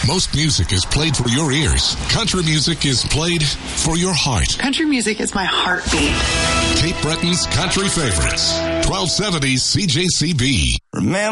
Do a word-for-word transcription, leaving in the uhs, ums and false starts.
Most music is played for your ears. Country music is played for your heart. Country music is my heartbeat. Cape Breton's Country Favorites. twelve seventy C J C B. Remember